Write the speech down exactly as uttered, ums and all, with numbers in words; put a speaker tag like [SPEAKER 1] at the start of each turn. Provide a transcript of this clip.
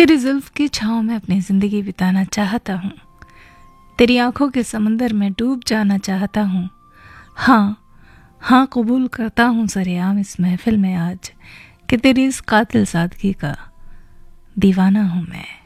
[SPEAKER 1] तेरी जुल्फ की छाँव में अपनी ज़िंदगी बिताना चाहता हूँ, तेरी आँखों के समंदर में डूब जाना चाहता हूँ। हाँ हाँ कबूल करता हूँ सरेआम इस महफिल में आज कि तेरी इस कातिल सादगी का दीवाना हूँ मैं।